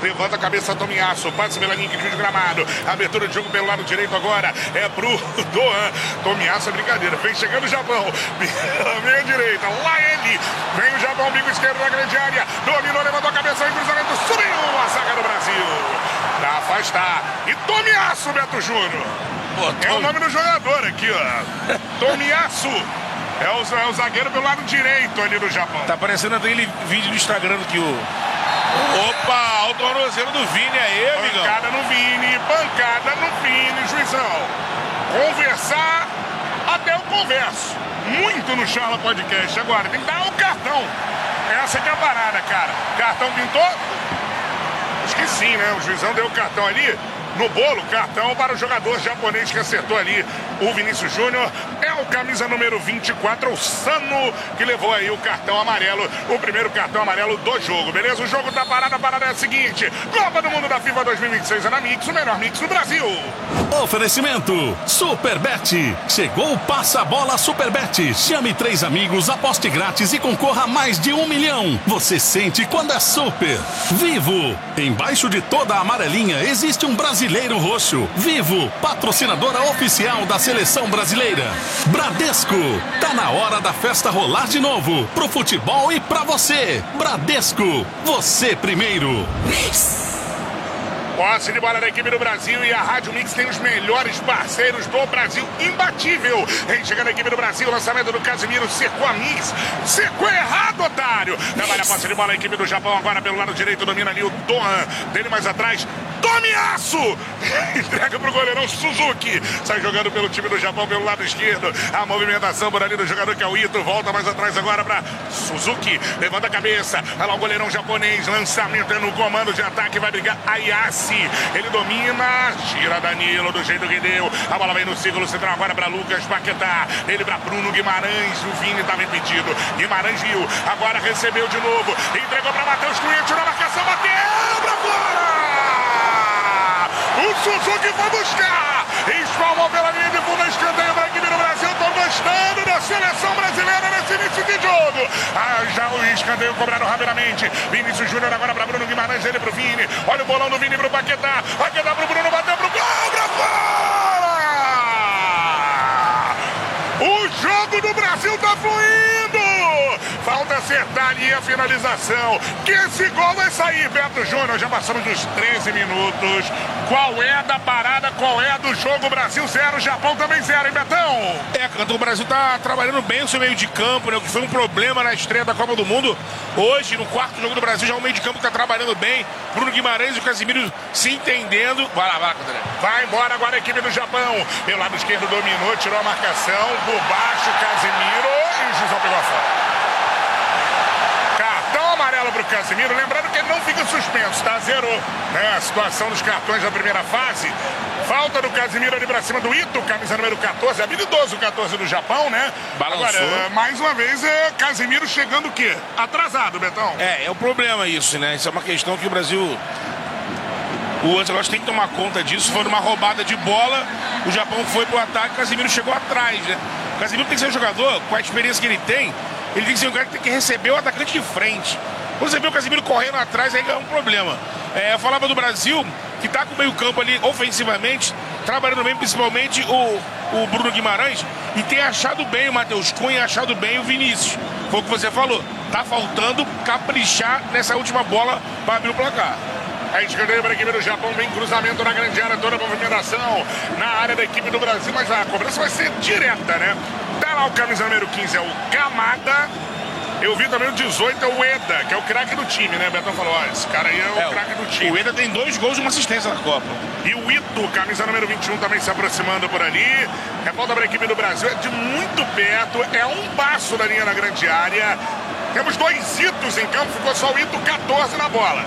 levanta a cabeça Tomiasso, passa pela linha de gramado, abertura de jogo pelo lado direito agora, é pro Doan. Tomiasso é brincadeira, vem chegando o Japão, pela meia direita, lá ele, vem o Japão, bico esquerdo na grande área, dominou, levantou a cabeça, em cruzamento, subiu a zaga do Brasil, pra afastar, e Tomiasso, Beto Júnior, é o nome do jogador aqui, ó, Tomiasso. É o zagueiro pelo lado direito ali do Japão. Tá aparecendo aquele vídeo do Instagram que o... Opa, o tornozelo do Vini aí, amigão. Pancada no Vini, juizão. Conversar, até eu converso. Muito no Charla Podcast. Agora, tem que dar o cartão. Essa que é a parada, cara. Cartão pintou? Acho que sim, né? O juizão deu o cartão ali. No bolo, cartão para o jogador japonês que acertou ali, o Vinícius Júnior. É o camisa número 24, o Sano, que levou aí o cartão amarelo, o primeiro cartão amarelo do jogo, beleza? O jogo tá parado, a parada é a seguinte: Copa do Mundo da FIFA 2026 é na Mix, o melhor Mix do Brasil. Oferecimento Superbet. Chegou o Passa-Bola Superbet. Chame 3 amigos, aposte grátis e concorra a mais de 1 milhão. Você sente quando é super. Vivo. Embaixo de toda a amarelinha existe um brasileiro roxo. Vivo, patrocinadora oficial da seleção brasileira. Bradesco. Tá na hora da festa rolar de novo. Pro futebol e pra você. Bradesco. Você primeiro. Posse de bola da equipe do Brasil e a Rádio Mix tem os melhores parceiros do Brasil, imbatível. Vem chegando a equipe do Brasil, lançamento do Casimiro, cercou a Mix, cercou errado, otário. Trabalha a posse de bola a equipe do Japão agora pelo lado direito, domina ali o Doan, dele mais atrás, Tomiasso, entrega pro goleirão Suzuki, sai jogando pelo time do Japão pelo lado esquerdo, a movimentação por ali do jogador que é o Ito, volta mais atrás agora pra Suzuki, levanta a cabeça, olha lá o goleirão japonês, lançamento no comando de ataque, vai brigar Ayase. Ele domina, gira Danilo do jeito que deu. A bola vem no círculo central agora para Lucas Paquetá. Ele para Bruno Guimarães. O Vini estava impedido. Guimarães viu. Agora recebeu de novo. Entregou para Matheus Cunha. Tirou a marcação. Bateu para fora. O Suzuki foi buscar. Espalmou pela linha de fundo. Escanteio para a equipe do Brasil. Estou gostando da seleção brasileira nesse início de jogo. Já o escanteio cobrado rapidamente. Vinícius Júnior agora para Bruno Guimarães. Ele para o Vini. Olha o bolão do Vini para o Paquetá. Paquetá para o Bruno. Bateu para o gol. Para fora! O jogo do Brasil está fluindo. Falta acertar ali a finalização. Que esse gol vai sair, Beto Júnior. Já passamos dos 13 minutos. Qual é da parada? Qual é do jogo? Brasil 0, Japão também 0, hein, Betão? Canto, o Brasil tá trabalhando bem o seu meio de campo, né? O que foi um problema na estreia da Copa do Mundo. Hoje, no quarto jogo do Brasil, já o meio de campo tá trabalhando bem. Bruno Guimarães e o Casimiro se entendendo. Vai lá, Cantaré. Vai embora agora a equipe do Japão. Pelo lado esquerdo dominou, tirou a marcação. Por baixo, Casimiro. E o Gisão pegou a fora. Cartão amarelo para o Casimiro. Lembrando que ele não fica suspenso, tá? Zerou, né? A situação dos cartões da primeira fase. Falta do Casimiro ali pra cima do Ito, camisa número 14, habilidoso o 14 do Japão, né? Balançou. Agora, mais uma vez, Casimiro chegando o quê? Atrasado, Betão. É o problema isso, né? Isso é uma questão que o Brasil... O Ancelotti tem que tomar conta disso. Foi numa roubada de bola, o Japão foi pro ataque, o Casimiro chegou atrás, né? O Casimiro tem que ser um jogador, com a experiência que ele tem que ser um cara que tem que receber o atacante de frente. Quando você vê o Casimiro correndo atrás, aí é um problema. Eu falava do Brasil, que tá com o meio campo ali ofensivamente, trabalhando bem, principalmente o Bruno Guimarães, e tem achado bem o Matheus Cunha, achado bem o Vinícius. Foi o que você falou. Tá faltando caprichar nessa última bola para abrir o placar. A escanteio para a equipe do Japão, vem cruzamento na grande área, toda a movimentação na área da equipe do Brasil, mas a cobrança vai ser direta, né? Tá lá o camisa número 15, é o Kamada. Eu vi também o 18, é o Eda, que é o craque do time, né? Betão falou, ó, esse cara aí é o craque do time. O Eda tem 2 gols e uma assistência na Copa. E o Ito, camisa número 21, também se aproximando por ali. É falta para a equipe do Brasil, é de muito perto, é um passo da linha na grande área. Temos 2 Itos em campo, ficou só o Ito 14 na bola.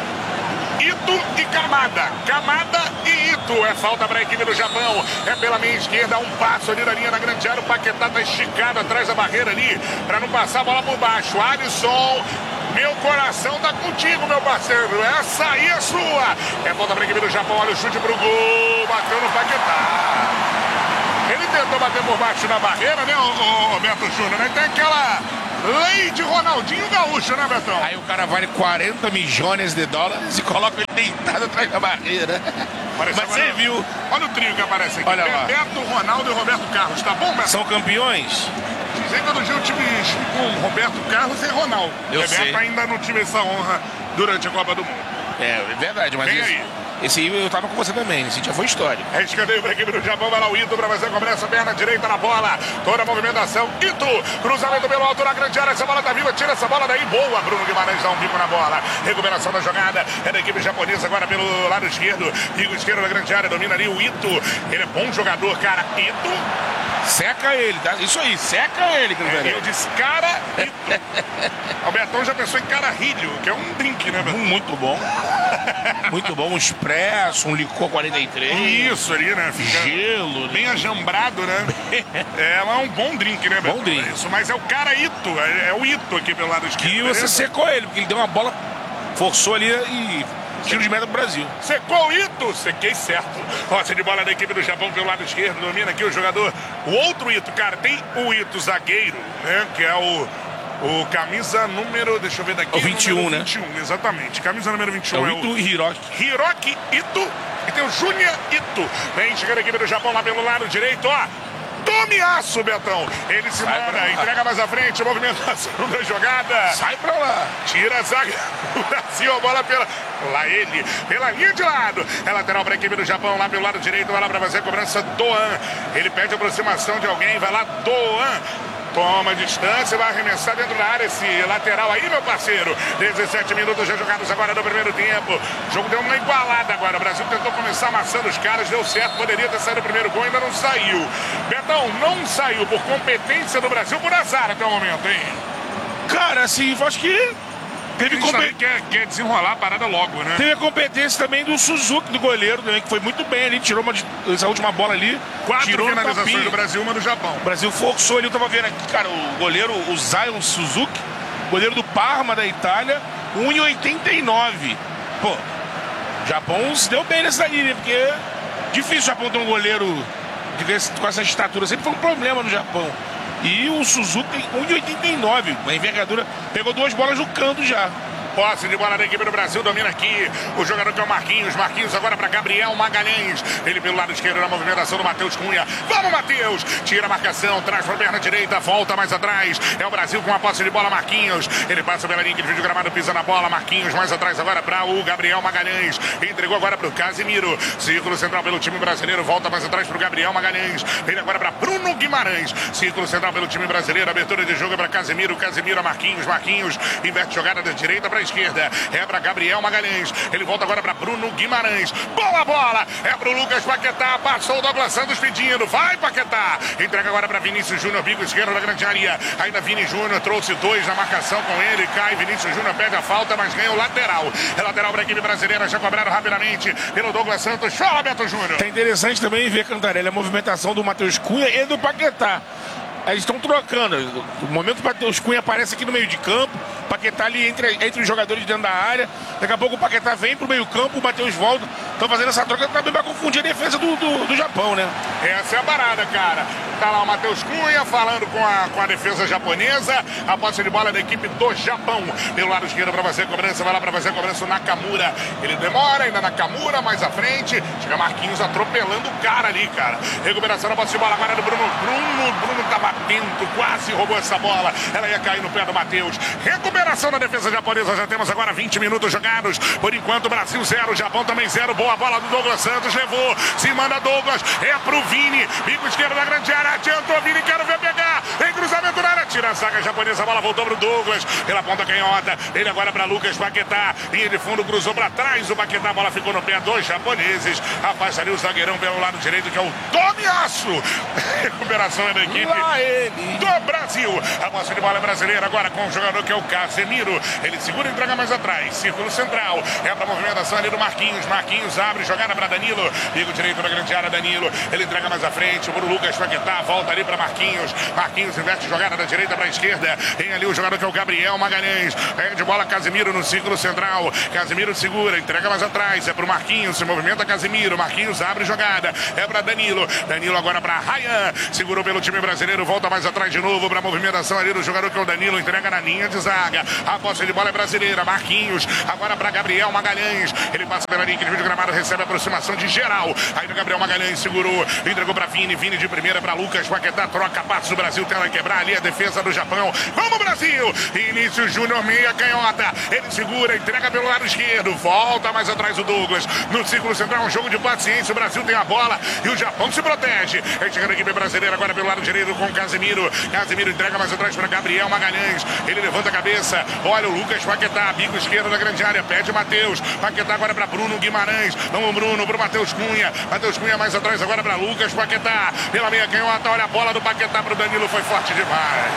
Ito e Kamada. Kamada e Ito. É falta para a equipe do Japão. É pela meia esquerda, um passo ali na linha da grande área. O Paquetá tá esticado atrás da barreira ali, para não passar a bola por baixo. Alisson, meu coração tá contigo, meu parceiro. Essa aí é sua. É falta para a equipe do Japão. Olha o chute pro gol. Bateu no Paquetá. Ele tentou bater por baixo da barreira, né, o Beto Júnior, né? Tem aquela lei de Ronaldinho Gaúcho, né, Betão? Aí o cara vale 40 milhões de dólares e coloca ele deitado atrás da barreira. Mas você viu? Olha o trio que aparece aqui. Olha lá. Bebeto, Ronaldo e Roberto Carlos. Tá bom, Beto? São campeões? Dizem que todo dia o time com Roberto Carlos e Ronaldo. Eu Bebeto sei. ainda não tive essa honra durante a Copa do Mundo. É verdade, mas Vem aí. esse aí eu tava com você também, esse já foi histórico. É escanteio para a equipe do Japão, vai lá o Ito para fazer a cobrança, perna direita na bola, toda a movimentação, Ito, cruzamento pelo alto na grande área, essa bola tá viva, tira essa bola daí, boa, Bruno Guimarães dá um bico na bola, recuperação da jogada, é da equipe japonesa agora pelo lado esquerdo, bico esquerdo da grande área, domina ali o Ito, ele é bom jogador, cara, Ito. Seca ele, tá? Isso aí, seca ele, Cantarelli. Eu disse cara, Ito. O Betão já pensou em cararrilho, que é um drink, né, Betão? Muito bom. Muito bom, um expresso, um licor 43. Isso ali, né? Fica gelo. bem ajambrado, né? É um bom drink, né, Betão? Bom drink. É isso, mas é o cara Ito, é o Ito aqui pelo lado esquerdo. E você secou ele, porque ele deu uma bola, forçou ali e tiro de meta pro Brasil. Secou o Ito, sequei certo. Roça de bola da equipe do Japão pelo lado esquerdo, domina aqui o jogador. O outro Ito, cara, tem o Ito zagueiro, né? Que é o camisa número, deixa eu ver daqui. O 21, né? 21, exatamente. Camisa número 21 é o Ito Hiroki. Hiroki Ito. E tem o Junya Ito. Vem chegando a equipe do Japão lá pelo lado direito, ó. Tomiaço, Betão. Ele se manda, entrega mais à frente, movimentação da jogada. Sai pra lá. Tira a zaga do Brasil, a bola pela linha de lado. É lateral para a equipe do Japão, lá pelo lado direito, vai lá para fazer a cobrança, Doan. Ele pede a aproximação de alguém, vai lá, Doan. Toma distância, vai arremessar dentro da área esse lateral aí, meu parceiro. 17 minutos já jogados agora no primeiro tempo. O jogo deu uma igualada agora. O Brasil tentou começar amassando os caras, deu certo. Poderia ter saído o primeiro gol, ainda não saiu. Betão, não saiu por competência do Brasil, por azar até o momento, hein? Cara, assim, acho que teve quer desenrolar a parada logo, né? Teve a competência também do Suzuki, do goleiro, também, que foi muito bem ali, tirou essa última bola ali. 4 tirou finalizações do Brasil, uma do Japão. O Brasil forçou ali, eu tava vendo aqui, cara, o goleiro, o Zion Suzuki, goleiro do Parma da Itália, 1,89. Pô, o Japão se deu bem nessa daí, né? Porque é difícil o Japão ter um goleiro com essa estatura, sempre foi um problema no Japão. E o Suzuki tem 1,89, uma envergadura, pegou 2 bolas no canto já. Posse de bola da equipe do Brasil, domina aqui o jogador que é o Marquinhos. Marquinhos agora para Gabriel Magalhães. Ele pelo lado esquerdo na movimentação do Matheus Cunha. Vamos, Matheus! Tira a marcação, traz para a perna direita, volta mais atrás. É o Brasil com a posse de bola, Marquinhos. Ele passa pela linha de vídeo gramado, pisa na bola. Marquinhos mais atrás agora para o Gabriel Magalhães. Entregou agora para o Casimiro. Círculo central pelo time brasileiro, volta mais atrás para o Gabriel Magalhães. Ele agora para Bruno Guimarães. Círculo central pelo time brasileiro, abertura de jogo para Casimiro. Casimiro a Marquinhos. Marquinhos inverte jogada da direita para esquerda, é para Gabriel Magalhães, ele volta agora para Bruno Guimarães, boa bola, é para o Lucas Paquetá, passou o Douglas Santos pedindo, vai Paquetá, entrega agora para Vinícius Júnior, bico esquerdo da grande área, ainda Vini Júnior, trouxe 2 na marcação com ele, cai, Vinícius Júnior pede a falta, mas ganha o lateral, é lateral para a equipe brasileira, já cobrado rapidamente pelo Douglas Santos, fala Beto Júnior. É interessante também ver, Cantarelli, a movimentação do Matheus Cunha e do Paquetá. Eles estão trocando. No momento o Matheus Cunha aparece aqui no meio de campo. O Paquetá ali entre os jogadores dentro da área. Daqui a pouco o Paquetá vem pro meio campo, o Matheus volta. Estão fazendo essa troca também para confundir a defesa do Japão, né? Essa é a parada, cara. Tá lá o Matheus Cunha falando com a defesa japonesa. A posse de bola da equipe do Japão. Pelo lado esquerdo para fazer a cobrança. Vai lá para fazer a cobrança o Nakamura. Ele demora ainda Nakamura, mais à frente. Chega Marquinhos atropelando o cara ali, cara. Recuperação da posse de bola agora do Bruno. Bruno tava atento, quase roubou essa bola. Ela ia cair no pé do Matheus. Recuperação da defesa japonesa. Já temos agora 20 minutos jogados. Por enquanto, Brasil 0, Japão também 0. Boa bola do Douglas Santos. Levou. Se manda Douglas. É pro Vini. Bico esquerdo da grande área. Adiantou Vini. Quero ver pegar. Em cruzamento na área. Tira a zaga japonesa. A bola voltou pro Douglas. Pela ponta canhota. Ele agora para Lucas Paquetá. Linha de fundo. Cruzou para trás. O Paquetá. A bola ficou no pé dos japoneses. Afasta ali o zagueirão pelo lado direito, que é o Tomiasso. Recuperação é da equipe do Brasil. A posse de bola brasileira agora com o jogador que é o Casemiro. Ele segura e entrega mais atrás. Círculo central. É para a movimentação ali do Marquinhos. Marquinhos abre, jogada para Danilo. Bico direito na grande área, Danilo. Ele entrega mais à frente. O Lucas Paquetá volta ali para Marquinhos. Marquinhos inverte jogada da direita direita para a esquerda. Tem ali o jogador que é o Gabriel Magalhães. É de bola Casemiro no círculo central. Casemiro segura, entrega mais atrás. É pro Marquinhos, se movimenta Casemiro. Marquinhos abre jogada. É para Danilo. Danilo agora para Ryan. Segurou pelo time brasileiro. Volta mais atrás de novo para a movimentação ali do jogador que é o Danilo. Entrega na linha de zaga. A posse de bola é brasileira. Marquinhos agora para Gabriel Magalhães. Ele passa pela linha de gramado, recebe a aproximação de geral. Aí o Gabriel Magalhães segurou. Entregou para Vini. Vini de primeira para Lucas Paquetá. Troca passos do Brasil. Tenta quebrar ali a defesa do Japão. Vamos, Brasil! Início Júnior, meia canhota. Ele segura, entrega pelo lado esquerdo. Volta mais atrás o Douglas. No círculo central, um jogo de paciência. O Brasil tem a bola e o Japão se protege. Aí chegando a equipe brasileira agora pelo lado direito com Casemiro. Casemiro entrega mais atrás para Gabriel Magalhães. Ele levanta a cabeça. Olha o Lucas Paquetá, bico esquerdo da grande área. Pede Matheus. Paquetá agora para Bruno Guimarães. Vamos, Bruno, para Matheus Cunha. Matheus Cunha mais atrás agora para Lucas Paquetá. Pela meia canhota, olha a bola do Paquetá para o Danilo. Foi forte demais.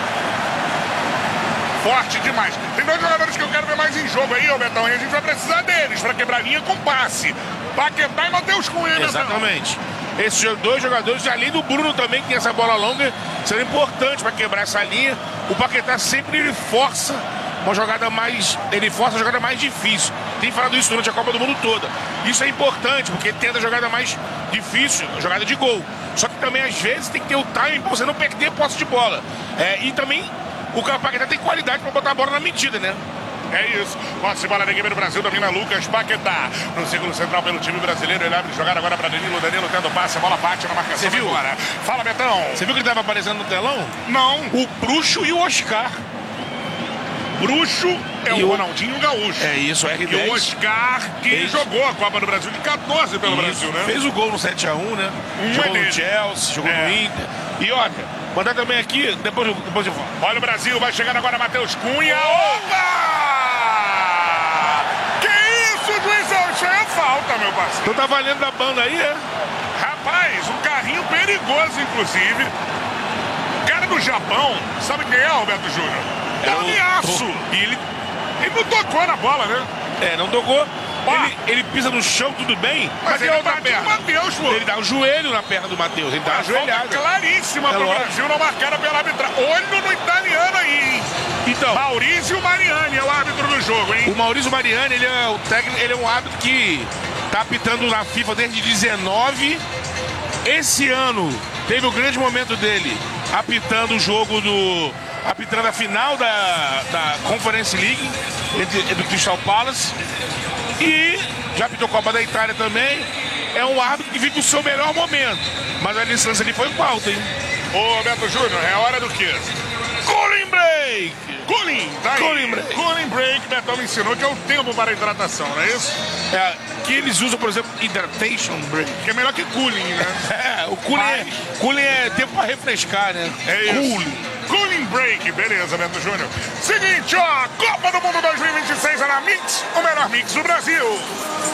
Forte demais. Tem dois jogadores que eu quero ver mais em jogo aí, ô Betão. E a gente vai precisar deles para quebrar linha com passe. Paquetá e Matheus Cunha, Betão. Exatamente. Esses dois jogadores, além do Bruno também, que tem essa bola longa, serão importantes para quebrar essa linha. O Paquetá sempre ele força uma jogada mais. Ele força a jogada mais difícil. Tem falado isso durante a Copa do Mundo toda. Isso é importante, porque tenta a jogada mais difícil, a jogada de gol. Só que também, às vezes, tem que ter o timing para você não perder posse de bola. E também o Paquetá tem qualidade para botar a bola na medida, né? É isso. Posse de bola da equipe do Brasil, domina Lucas Paquetá. No círculo central pelo time brasileiro. Ele abre jogada agora para Danilo. Danilo tendo passe, a bola bate na marcação. Você viu? Agora. Fala, Betão. Você viu que ele estava aparecendo no telão? Não. O Bruxo e o Oscar. Bruxo é o Ronaldinho Gaúcho. É isso, R10. E o Oscar, que jogou a Copa do Brasil de 14 pelo Brasil, né? Fez o gol no 7-1, né? Jogou no Chelsea, jogou no Inter. E olha, mandar também aqui, depois eu falo. Olha o Brasil, vai chegando agora Matheus Cunha. Opa! Que isso, juizão? Isso aí é falta, meu parceiro. Então tá valendo da banda aí, é? Rapaz, um carrinho perigoso, inclusive. O cara do Japão, sabe quem é, Roberto Júnior? É o Ameaço. E ele não tocou na bola, né? Não tocou. Ele pisa no chão, tudo bem, mas ele bate no Matheus, pô. Ele dá o joelho na perna do Matheus. Ele dá ajoelhado. Claríssima pro Brasil, não marcada pela arbitragem. Olho no italiano aí, hein? Então, Maurício Mariani é o árbitro do jogo, hein? O Maurício Mariani, ele é o técnico, ele é um árbitro que tá apitando na FIFA desde 19. Esse ano teve o grande momento dele apitando o jogo apitando a final da Conference League do Crystal Palace. E já apitou Copa da Itália também. É um árbitro que vive o seu melhor momento. Mas a distância ali foi falta, hein? Ô, Beto Júnior, é hora do quê? Cooling break! Cooling, tá aí. Cooling break. Cooling break, Betão me ensinou que é o tempo para a hidratação, não é isso? Que eles usam, por exemplo, hydration break. Que é melhor que cooling, né? O cooling é tempo para refrescar, né? É isso. Cooling break, beleza, Beto Júnior. Seguinte, ó, Copa do Mundo 2026 é na Mix, o melhor mix do Brasil.